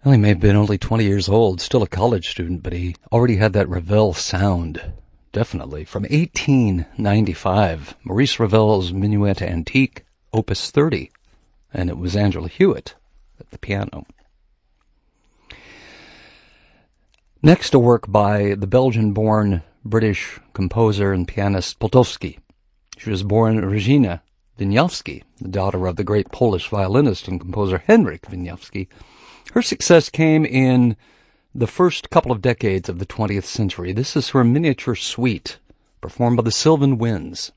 Well, he may have been only 20 years old, still a college student, but he already had that Ravel sound. Definitely. From 1895, Maurice Ravel's Minuet Antique, Opus 30. And it was Angela Hewitt at the piano. Next, a work by the Belgian-born British composer and pianist Podolsky. She was born Regina Wieniawski, the daughter of the great Polish violinist and composer Henryk Wieniawski. Her success came in the first couple of decades of the 20th century. This is her miniature suite, performed by the Sylvan Winds.